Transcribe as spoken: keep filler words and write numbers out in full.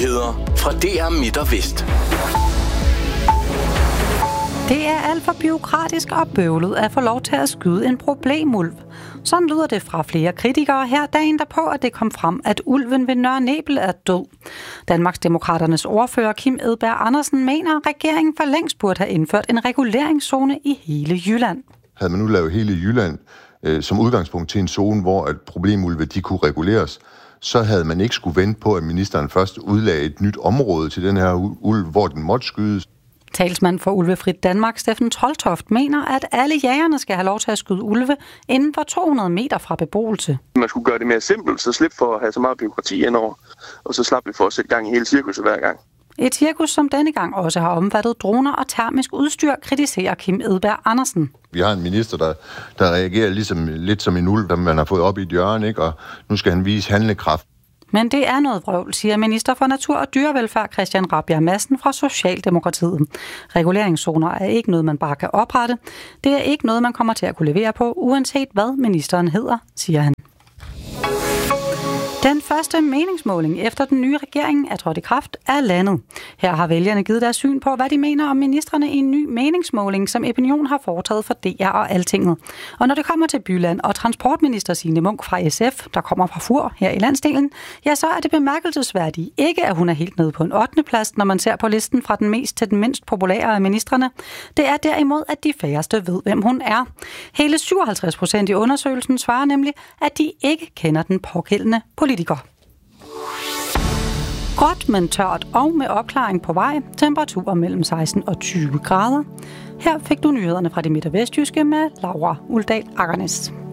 Nyheder fra D R Midt og Vest. Det er alt for bureaukratisk og bøvlet at få lov til at skyde en problemulv. Sådan lyder det fra flere kritikere her dagen derpå, at det kom frem, at ulven ved Nørre Nebel er død. Danmarksdemokraternes ordfører Kim Edberg Andersen mener, at regeringen for længst burde have indført en reguleringszone i hele Jylland. Havde man nu lavet hele Jylland øh, som udgangspunkt til en zone, hvor at problemulve de kunne reguleres, så havde man ikke skulle vente på, at ministeren først udlagde et nyt område til den her ulv, hvor den måtte skydes. Talsmand for Ulvefrit Danmark, Steffen Troldtoft, mener, at alle jægerne skal have lov til at skyde ulve inden for to hundrede meter fra beboelse. Man skulle gøre det mere simpelt, så slip for at have så meget bureaukrati indover, og så slap vi for at sætte gang i hele cirkuset hver gang. Et cirkus, som denne gang også har omfattet droner og termisk udstyr, kritiserer Kim Edberg Andersen. Vi har en minister, der, der reagerer ligesom, lidt som en ulv, der man har fået op i et hjørne, ikke? Og nu skal han vise handlekraft. Men det er noget vrøvl, siger minister for Natur- og Dyrevelfærd Christian Rabjerg Madsen fra Socialdemokratiet. Reguleringszoner er ikke noget, man bare kan oprette. Det er ikke noget, man kommer til at kunne levere på, uanset hvad ministeren hedder, siger han. Den første meningsmåling efter den nye regering er trådt i kraft er landet. Her har vælgerne givet deres syn på, hvad de mener om ministrene i en ny meningsmåling, som Opinion har foretaget for D R og Altinget. Og når det kommer til Byland og transportminister Signe Munk fra S F, der kommer fra Fur her i landsdelen, ja, så er det bemærkelsesværdigt ikke, at hun er helt nede på en ottende plads, når man ser på listen fra den mest til den mindst populære af ministrene. Det er derimod, at de færreste ved, hvem hun er. Hele syvoghalvtreds procent i undersøgelsen svarer nemlig, at de ikke kender den pågældende politiker. Gråt, men tørt og med opklaring på vej. Temperaturer mellem seksten og tyve grader. Her fik du nyhederne fra det midt- og vestjyske med Laura Uldal Akernes.